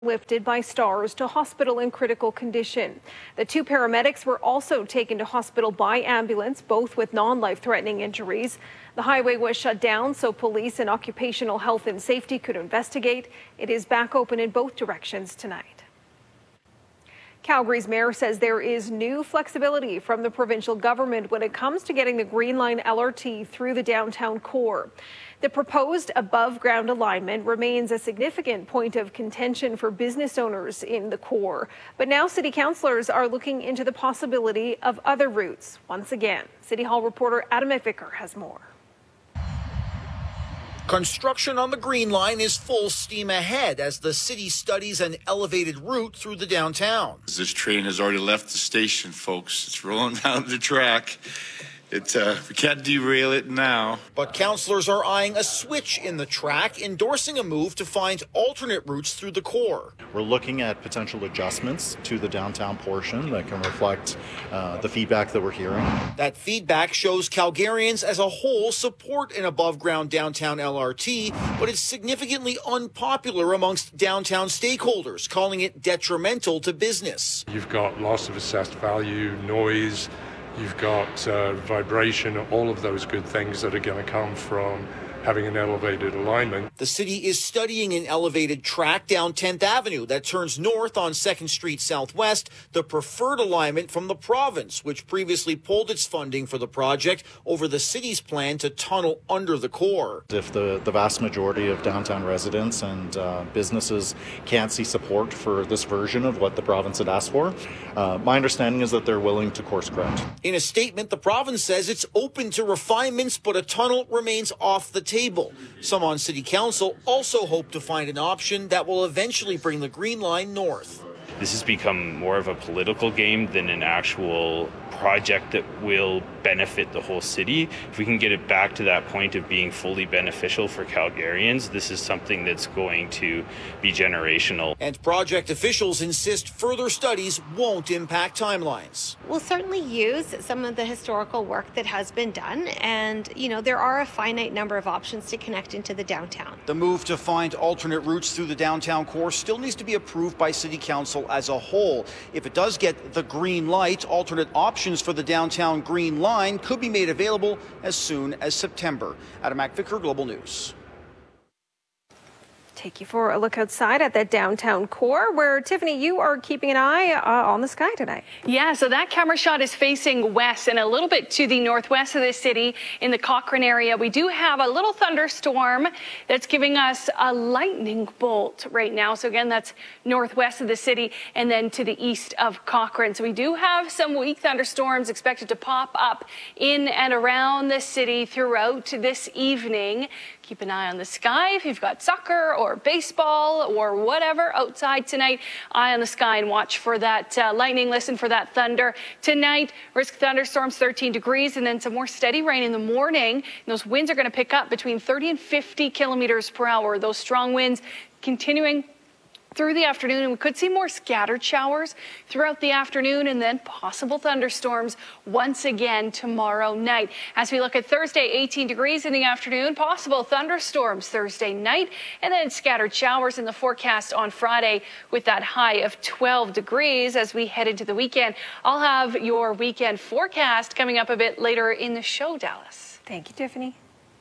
lifted by Stars to hospital in critical condition. The two paramedics were also taken to hospital by ambulance, both with non-life-threatening injuries. The highway was shut down so police and occupational health and safety could investigate. It is back open in both directions tonight. Calgary's mayor says there is new flexibility from the provincial government when it comes to getting the Green Line LRT through the downtown core. The proposed above-ground alignment remains a significant point of contention for business owners in the core. But now city councillors are looking into the possibility of other routes. Once again, City Hall reporter Adam McVicker has more. Construction on the Green Line is full steam ahead as the city studies an elevated route through the downtown. This train has already left the station, folks. It's rolling down the track. We can't derail it now. But councillors are eyeing a switch in the track, endorsing a move to find alternate routes through the core. We're looking at potential adjustments to the downtown portion that can reflect the feedback that we're hearing. That feedback shows Calgarians as a whole support an above-ground downtown LRT, but it's significantly unpopular amongst downtown stakeholders, calling it detrimental to business. You've got loss of assessed value, noise, you've got vibration, all of those good things that are going to come from having an elevated alignment. The city is studying an elevated track down 10th Avenue that turns north on 2nd Street Southwest, the preferred alignment from the province, which previously pulled its funding for the project over the city's plan to tunnel under the core. If the vast majority of downtown residents and businesses can't see support for this version of what the province had asked for, my understanding is that they're willing to course correct. In a statement, the province says it's open to refinements, but a tunnel remains off the table. Some on City Council also hope to find an option that will eventually bring the Green Line north. This has become more of a political game than an actual project that will benefit the whole city. If we can get it back to that point of being fully beneficial for Calgarians, this is something that's going to be generational. And project officials insist further studies won't impact timelines. We'll certainly use some of the historical work that has been done, and there are a finite number of options to connect into the downtown. The move to find alternate routes through the downtown core still needs to be approved by City Council as a whole. If it does get the green light, alternate options for the downtown Green Line could be made available as soon as September. Adam McVicker, Global News. Take you for a look outside at that downtown core where, Tiffany, you are keeping an eye on the sky tonight. Yeah, so that camera shot is facing west and a little bit to the northwest of the city in the Cochrane area. We do have a little thunderstorm that's giving us a lightning bolt right now. So again, that's northwest of the city and then to the east of Cochrane. So we do have some weak thunderstorms expected to pop up in and around the city throughout this evening. Keep an eye on the sky if you've got soccer or baseball or whatever outside tonight. Eye on the sky and watch for that lightning. Listen for that thunder. Tonight, risk thunderstorms 13 degrees and then some more steady rain in the morning. And those winds are going to pick up between 30 and 50 kilometers per hour. Those strong winds continuing through the afternoon, and we could see more scattered showers throughout the afternoon and then possible thunderstorms once again tomorrow night. As we look at Thursday, 18 degrees in the afternoon, possible thunderstorms Thursday night, and then scattered showers in the forecast on Friday with that high of 12 degrees as we head into the weekend. I'll have your weekend forecast coming up a bit later in the show, Dallas. Thank you, Tiffany.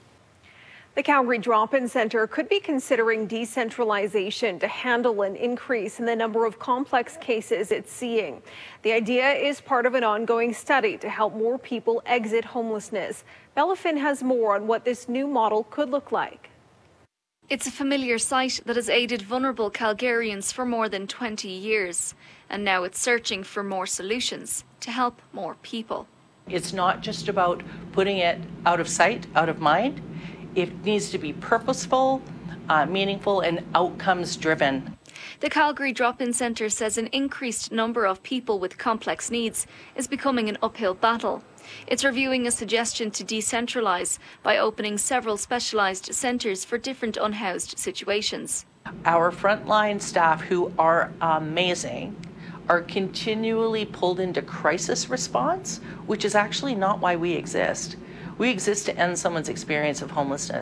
The Calgary Drop-In Centre could be considering decentralization to handle an increase in the number of complex cases it's seeing. The idea is part of an ongoing study to help more people exit homelessness. Bella Finn has more on what this new model could look like. It's a familiar sight that has aided vulnerable Calgarians for more than 20 years, and now it's searching for more solutions to help more people. It's not just about putting it out of sight, out of mind. It needs to be purposeful, meaningful, and outcomes driven. The Calgary Drop-In Centre says an increased number of people with complex needs is becoming an uphill battle. It's reviewing a suggestion to decentralise by opening several specialised centres for different unhoused situations. Our frontline staff, who are amazing, are continually pulled into crisis response, which is actually not why we exist. We exist to end someone's experience of homelessness.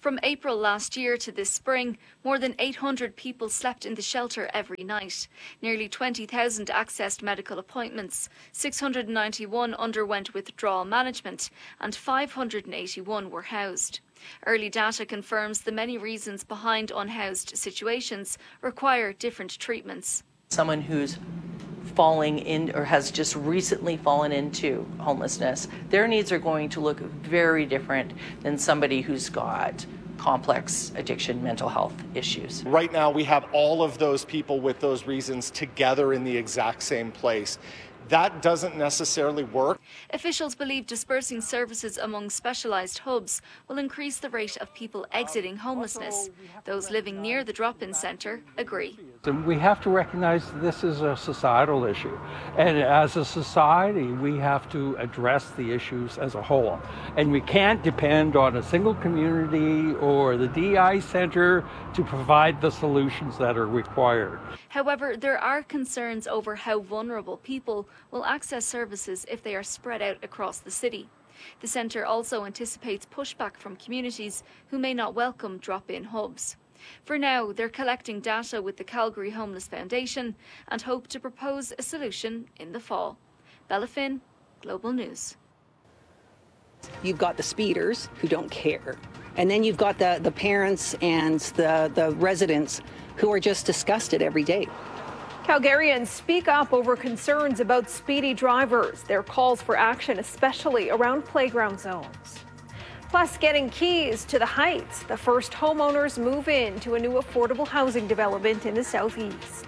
From April last year to this spring, more than 800 people slept in the shelter every night. Nearly 20,000 accessed medical appointments, 691 underwent withdrawal management, and 581 were housed. Early data confirms the many reasons behind unhoused situations require different treatments. Someone who's falling in or has just recently fallen into homelessness, their needs are going to look very different than somebody who's got complex addiction, mental health issues. Right now we have all of those people with those reasons together in the exact same place. That doesn't necessarily work. Officials believe dispersing services among specialised hubs will increase the rate of people exiting homelessness. Those living near the drop-in centre agree. We have to recognise this is a societal issue. And as a society, we have to address the issues as a whole. And we can't depend on a single community or the DI centre to provide the solutions that are required. However, there are concerns over how vulnerable people will access services if they are spread out across the city. The centre also anticipates pushback from communities who may not welcome drop-in hubs. For now, they're collecting data with the Calgary Homeless Foundation and hope to propose a solution in the fall. Bella Finn, Global News. You've got the speeders who don't care. And then you've got the parents and the residents who are just disgusted every day. Calgarians speak up over concerns about speedy drivers. Their calls for action, especially around playground zones. Plus, getting keys to the Heights. The first homeowners move in to a new affordable housing development in the southeast.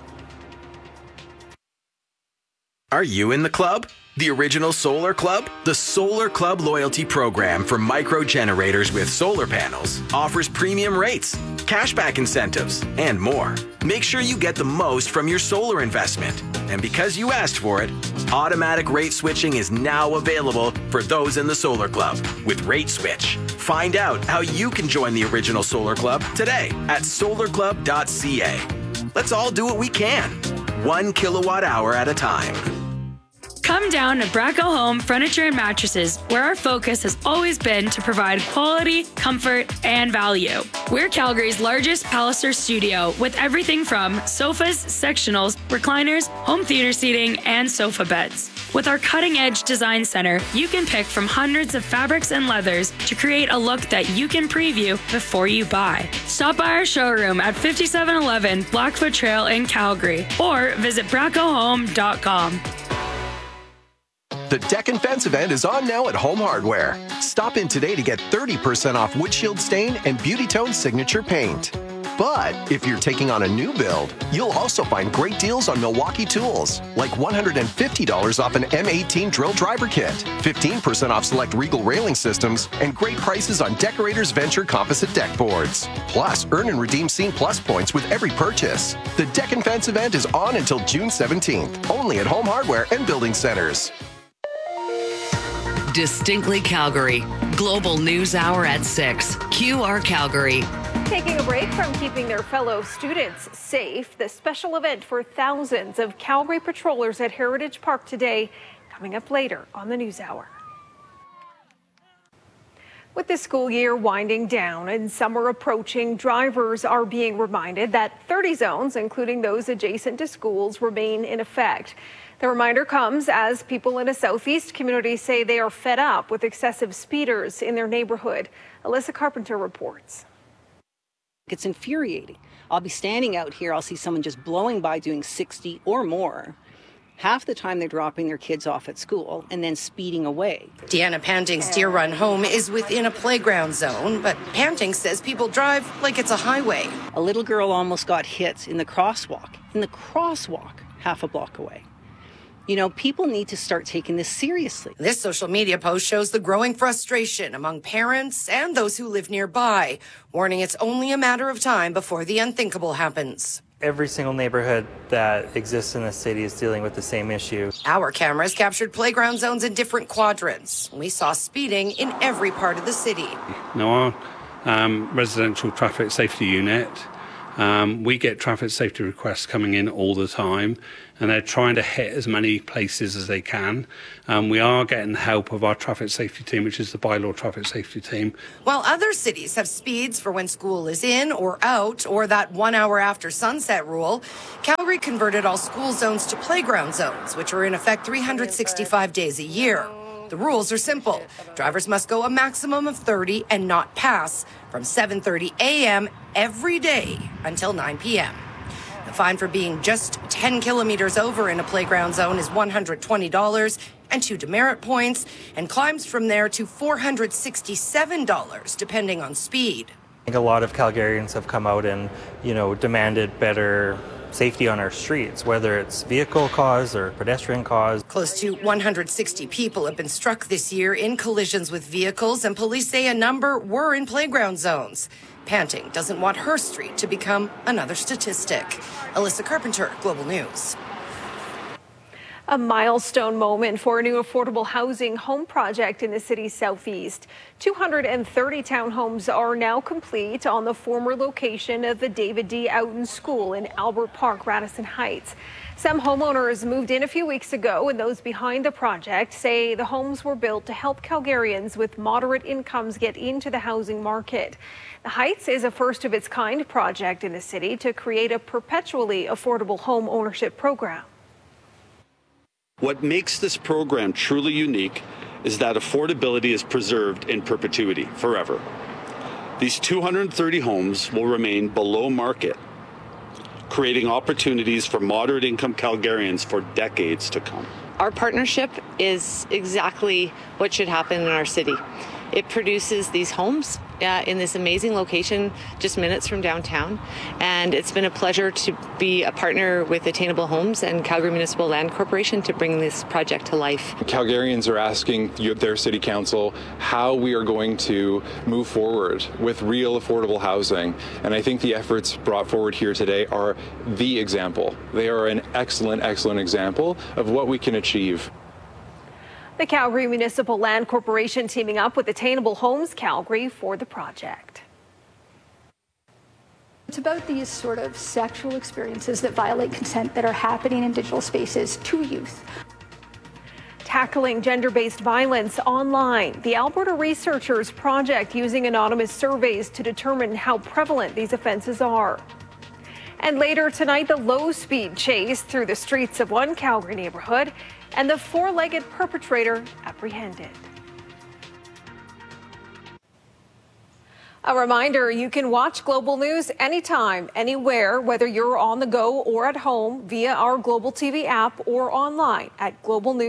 Are you in the club? The original Solar Club? The Solar Club loyalty program for micro generators with solar panels offers premium rates, cashback incentives, and more. Make sure you get the most from your solar investment. And because you asked for it, automatic rate switching is now available for those in the Solar Club with Rate Switch. Find out how you can join the original Solar Club today at solarclub.ca. Let's all do what we can, 1 kilowatt hour at a time. Come down to Bracco Home Furniture and Mattresses, where our focus has always been to provide quality, comfort, and value. We're Calgary's largest Palliser studio with everything from sofas, sectionals, recliners, home theater seating, and sofa beds. With our cutting-edge design center, you can pick from hundreds of fabrics and leathers to create a look that you can preview before you buy. Stop by our showroom at 5711 Blackfoot Trail in Calgary or visit braccohome.com. The Deck and Fence event is on now at Home Hardware. Stop in today to get 30% off Windshield Stain and Beauty Tone Signature Paint. But if you're taking on a new build, you'll also find great deals on Milwaukee tools, like $150 off an M18 drill driver kit, 15% off select Regal railing systems, and great prices on Decorators Venture composite deck boards. Plus, earn and redeem Scene Plus points with every purchase. The Deck and Fence event is on until June 17th, only at Home Hardware and Building Centers. Distinctly Calgary. Global News Hour at 6. QR Calgary. Taking a break from keeping their fellow students safe, the special event for thousands of Calgary patrollers at Heritage Park today, coming up later on the News Hour. With the school year winding down and summer approaching, drivers are being reminded that 30 zones, including those adjacent to schools, remain in effect. The reminder comes as people in a southeast community say they are fed up with excessive speeders in their neighborhood. Alyssa Carpenter reports. It's infuriating. I'll be standing out here, I'll see someone just blowing by doing 60 or more. Half the time they're dropping their kids off at school and then speeding away. Deanna Panting's Deer Run home is within a playground zone, but Panting says people drive like it's a highway. A little girl almost got hit in the crosswalk, half a block away. You know, people need to start taking this seriously. This social media post shows the growing frustration among parents and those who live nearby, warning it's only a matter of time before the unthinkable happens. Every single neighborhood that exists in the city is dealing with the same issue. Our cameras captured playground zones in different quadrants. We saw speeding in every part of the city. Now, our residential traffic safety unit We get traffic safety requests coming in all the time, and they're trying to hit as many places as they can. We are getting the help of our traffic safety team, which is the bylaw traffic safety team. While other cities have speeds for when school is in or out, or that 1 hour after sunset rule, Calgary converted all school zones to playground zones, which are in effect 365 days a year. The rules are simple. Drivers must go a maximum of 30 and not pass from 7:30 a.m. every day until 9 p.m. The fine for being just 10 kilometers over in a playground zone is $120 and 2 demerit points, and climbs from there to $467 depending on speed. I think a lot of Calgarians have come out and, demanded better safety on our streets, whether it's vehicle caused or pedestrian caused. Close to 160 people have been struck this year in collisions with vehicles, and police say a number were in playground zones. Panting doesn't want her street to become another statistic. Alyssa Carpenter, Global News. A milestone moment for a new affordable housing home project in the city's southeast. 230 townhomes are now complete on the former location of the David D. Outen School in Albert Park, Radisson Heights. Some homeowners moved in a few weeks ago, and those behind the project say the homes were built to help Calgarians with moderate incomes get into the housing market. The Heights is a first-of-its-kind project in the city to create a perpetually affordable home ownership program. What makes this program truly unique is that affordability is preserved in perpetuity, forever. These 230 homes will remain below market, creating opportunities for moderate income Calgarians for decades to come. Our partnership is exactly what should happen in our city. It produces these homes in this amazing location just minutes from downtown, and it's been a pleasure to be a partner with Attainable Homes and Calgary Municipal Land Corporation to bring this project to life. Calgarians are asking their city council how we are going to move forward with real affordable housing, and I think the efforts brought forward here today are the example. They are an excellent example of what we can achieve. The Calgary Municipal Land Corporation teaming up with Attainable Homes Calgary for the project. It's about these sort of sexual experiences that violate consent that are happening in digital spaces to youth. Tackling gender-based violence online. The Alberta Researchers Project using anonymous surveys to determine how prevalent these offenses are. And later tonight, the low-speed chase through the streets of one Calgary neighborhood and the four-legged perpetrator apprehended. A reminder, you can watch Global News anytime, anywhere, whether you're on the go or at home via our Global TV app or online at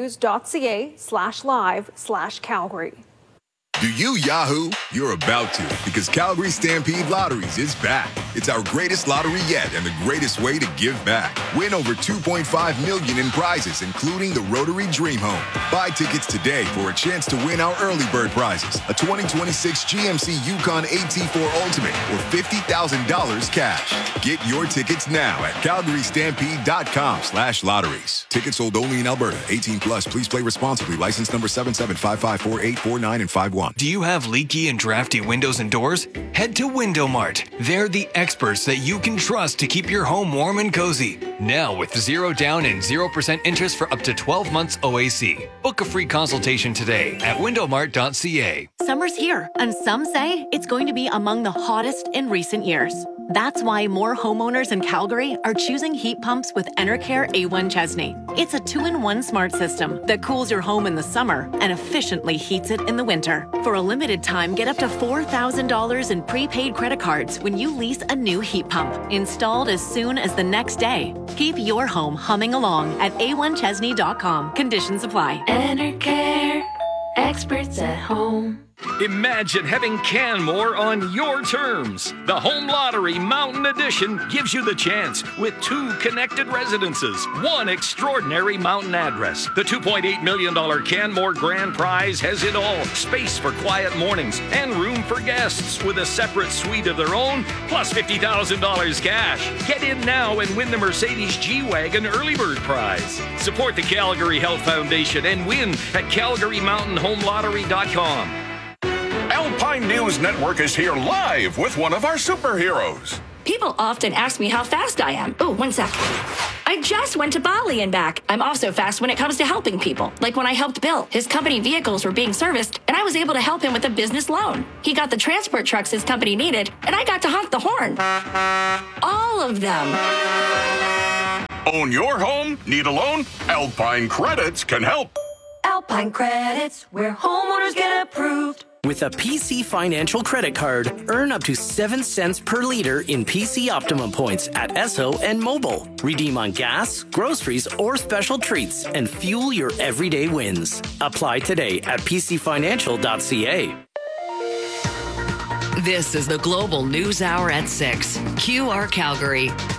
globalnews.ca/live/Calgary. Do you Yahoo? You're about to, because Calgary Stampede Lotteries is back. It's our greatest lottery yet and the greatest way to give back. Win over $2.5 million in prizes, including the Rotary Dream Home. Buy tickets today for a chance to win our early bird prizes, a 2026 GMC Yukon AT4 Ultimate, or $50,000 cash. Get your tickets now at calgarystampede.com/lotteries. Tickets sold only in Alberta. 18 plus. Please play responsibly. License number 77554849 and 51. Do you have leaky and drafty windows and doors? Head to Window Mart. They're the experts that you can trust to keep your home warm and cozy. Now with 0 down and 0% interest for up to 12 months OAC. Book a free consultation today at windowmart.ca. Summer's here, and some say it's going to be among the hottest in recent years. That's why more homeowners in Calgary are choosing heat pumps with Enercare A1 Chesney. It's a 2-in-1 smart system that cools your home in the summer and efficiently heats it in the winter. For a limited time, get up to $4,000 in prepaid credit cards when you lease a new heat pump, installed as soon as the next day. Keep your home humming along at a1chesney.com. Conditions apply. Enercare, experts at home. Imagine having Canmore on your terms. The Home Lottery Mountain Edition gives you the chance with 2 connected residences, 1 extraordinary mountain address. The $2.8 million Canmore Grand Prize has it all. Space for quiet mornings and room for guests with a separate suite of their own, plus $50,000 cash. Get in now and win the Mercedes G-Wagon Early Bird Prize. Support the Calgary Health Foundation and win at CalgaryMountainHomeLottery.com. Alpine News Network is here live with one of our superheroes. People often ask me how fast I am. Oh, one sec. I just went to Bali and back. I'm also fast when it comes to helping people. Like when I helped Bill. His company vehicles were being serviced, and I was able to help him with a business loan. He got the transport trucks his company needed, and I got to honk the horn. All of them. Own your home? Need a loan? Alpine Credits can help. Alpine Credits, where homeowners get approved. With a PC Financial credit card, earn up to 7 cents per liter in PC Optimum points at Esso and Mobile. Redeem on gas, groceries, or special treats and fuel your everyday wins. Apply today at pcfinancial.ca. This is the Global News Hour at 6. QR Calgary.